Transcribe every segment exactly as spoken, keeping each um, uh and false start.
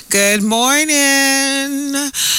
Good morning.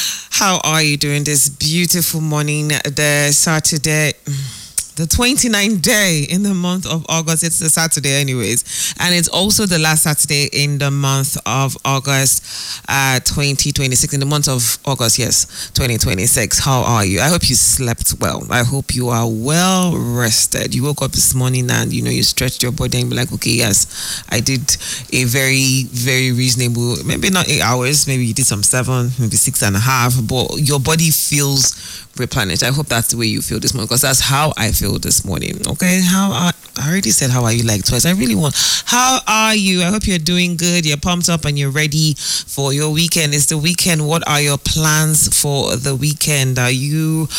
How are you doing this beautiful morning? The Saturday, the twenty-ninth day in the month of August. It's the Saturday anyways. And it's also the last Saturday in the month of August, uh, twenty twenty-six. In the month of August, yes, twenty twenty-six. How are you? I hope you slept well. I hope you are well rested. You woke up this morning and, you know, you stretched your body and be like, okay, yes, I did a very, very reasonable, maybe not eight hours, maybe you did some seven, maybe six and a half, but your body feels replenished. I hope that's the way you feel this morning, because that's how I feel this morning. Okay, how are, I already said how are you like twice. I really want, how are you? I hope you're doing good, you're pumped up and you're ready for your weekend. It's the weekend. What are your plans for the weekend? Are you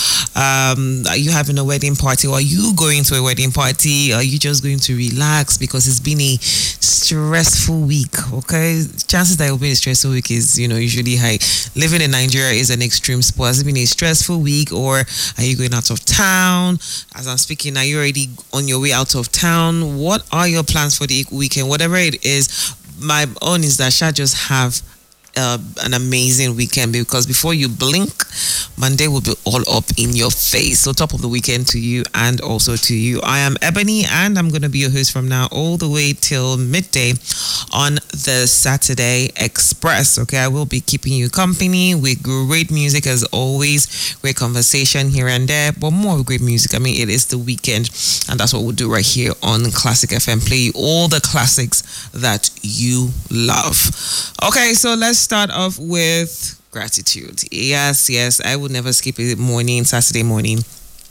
um are you having a wedding party, or are you going to a wedding party? Are you just going to relax because it's been a stressful week? Okay, chances that it will be a stressful week is, you know, usually high. Living in Nigeria is an extreme sport. Has it been a stressful week, or are you going out of town? As I'm speaking, are you already on your way out of town? What are your plans for the weekend? Whatever it is, my own is that shall just have uh, an amazing weekend, because before you blink, Monday will be all up in your face. So top of the weekend to you and also to you. I am Ebony, and I'm going to be your host from now all the way till midday on the Saturday Express. Okay, I will be keeping you company with great music as always, great conversation here and there, but more great music. I mean, it is the weekend, and that's what we'll do right here on Classic F M. Play you all the classics that you love. Okay, so let's start off with gratitude. Yes, yes, I would never skip a morning, Saturday morning,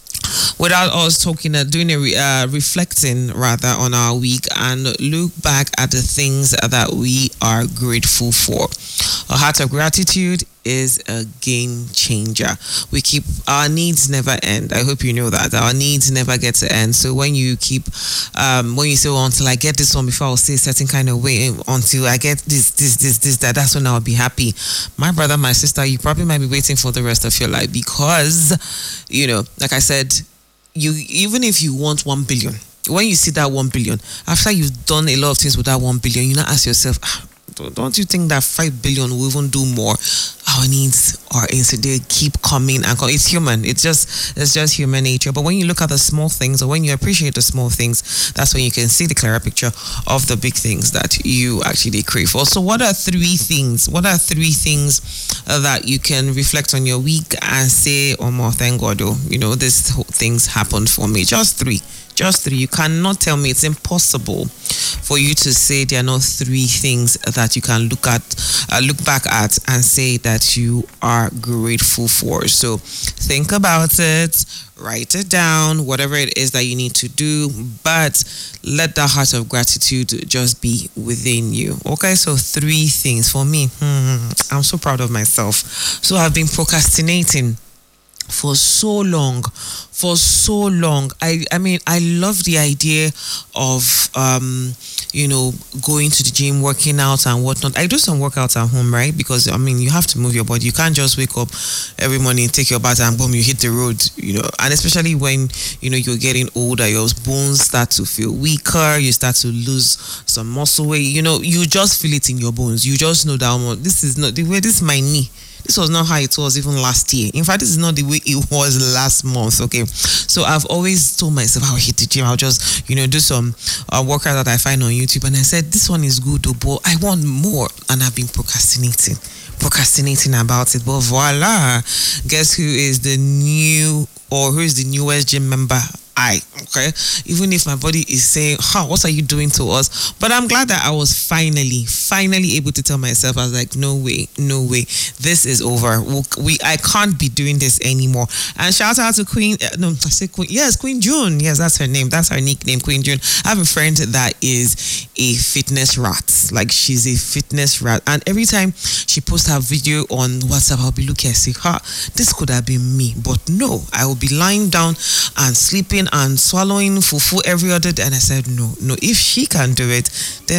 without us talking, uh, doing a re, uh, reflecting rather on our week and look back at the things that we are grateful for. A heart of gratitude is a game changer. We keep, our needs never end. I hope you know that our needs never get to end. So when you keep, um, when you say, well, until I get this one before I'll say a certain kind of way, until I get this, this, this, this, that, that's when I'll be happy. My brother, my sister, you probably might be waiting for the rest of your life, because, you know, like I said, you, even if you want one billion, when you see that one billion, after you've done a lot of things with that one billion, you now ask yourself, ah, don't you think that five billion will even do more? Our needs are instant. They keep coming and coming. It's human. It's just it's just human nature. But when you look at the small things, or when you appreciate the small things, that's when you can see the clearer picture of the big things that you actually crave for. So what are three things? What are three things that you can reflect on your week and say, oh more, thank God, oh, you know, these things happened for me? Just three. Just three. You cannot tell me, it's impossible for you to say there are not three things that you can look at, uh, look back at and say that you are grateful for. So think about it, write it down, whatever it is that you need to do, but let that heart of gratitude just be within you. Okay, so three things for me. Hmm, I'm so proud of myself. So I've been procrastinating for so long, for so long. I, I mean, I love the idea of, um, you know, going to the gym, working out and whatnot. I do some workouts at home, right? Because, I mean, you have to move your body. You can't just wake up every morning, take your bath and boom, you hit the road, you know. And especially when, you know, you're getting older, your bones start to feel weaker. You start to lose some muscle weight. You know, you just feel it in your bones. You just know that, oh, this is not the way, this is my knee. This was not how it was even last year. In fact, this is not the way it was last month, okay? So I've always told myself, I'll hit the gym. I'll just, you know, do some uh, workout that I find on YouTube. And I said, this one is good, but I want more. And I've been procrastinating, procrastinating about it. But voila, guess who is the new, or who is the newest gym member? I, okay, even if my body is saying, huh, what are you doing to us? But I'm glad that I was finally, finally able to tell myself, I was like, no way, no way, this is over. We, we I can't be doing this anymore. And shout out to Queen, uh, no, I said Queen, yes, Queen June. Yes, that's her name. That's her nickname, Queen June. I have a friend that is a fitness rat. Like, she's a fitness rat. And every time she posts her video on WhatsApp, I'll be looking and say, huh, this could have been me. But no, I will be lying down and sleeping and swallowing fufu every other day. And I said, no, no, if she can do it, then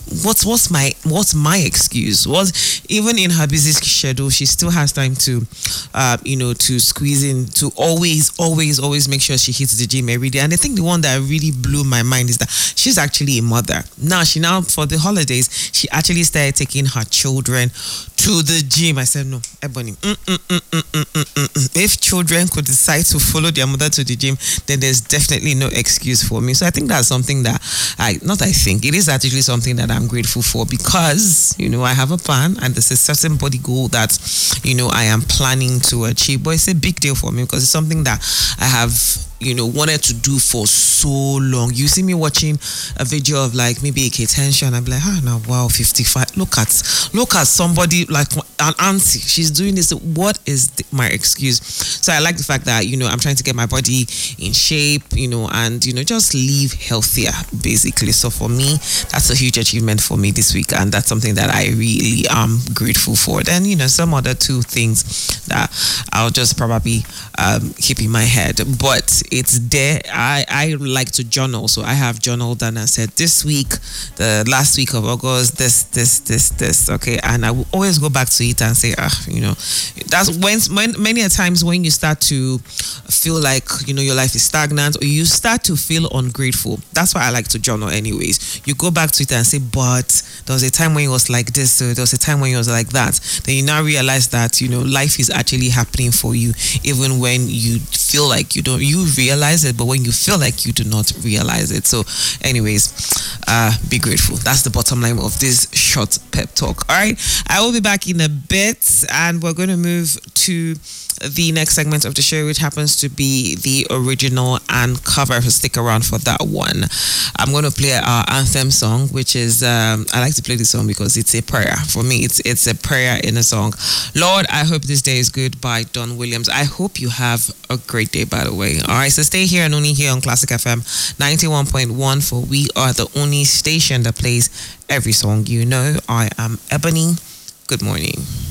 what's what's my what's my excuse? Was even in her busy schedule, she still has time to, uh, you know, to squeeze in, to always, always, always make sure she hits the gym every day. And I think the one that really blew my mind is that she's actually a mother. Now she now for the holidays, she actually started taking her children to the gym. I said, no, Ebony, mm, mm, mm, mm, mm, mm, mm, mm. If children could decide to follow their mother to the gym, then there's definitely no excuse for me. So I think that's something that I, not I think, it is actually something that I'm grateful for, because, you know, I have a plan and there's a certain body goal that, you know, I am planning to achieve. But it's a big deal for me because it's something that I have, you know, wanted to do for so long. You see me watching a video of like maybe a K-Tension, I'm like, ah, now wow, fifty-five. Look at, look at somebody like an auntie. She's doing this. What is the, my excuse? So I like the fact that, you know, I'm trying to get my body in shape, you know, and, you know, just live healthier, basically. So for me, that's a huge achievement for me this week. And that's something that I really am grateful for. Then, you know, some other two things that I'll just probably um, keep in my head. But it's there. I, I like to journal. So I have journaled and I said this week, the last week of August, this, this, this, this. Okay. And I will always go back to it and say, ah, you know, that's when, when many a times when you start to feel like, you know, your life is stagnant or you start to feel ungrateful. That's why I like to journal anyways. You go back to it and say, but there was a time when it was like this. So there was a time when it was like that. Then you now realize that, you know, life is actually happening for you, even when you feel like you don't, you realize it, but when you feel like you do not realize it. So anyways, uh, be grateful. That's the bottom line of this short pep talk. All right. I will be back in a bit and we're going to move to the next segment of the show, which happens to be the original and cover. So stick around for that one. I'm going to play our anthem song, which is um, I like to play this song because it's a prayer for me. It's it's a prayer in a song. Lord, I hope this day is good by Don Williams. I hope you have a great day, by the way. All right, so stay here and only here on Classic F M ninety-one point one, for we are the only station that plays every song you know. I am Ebony. Good morning.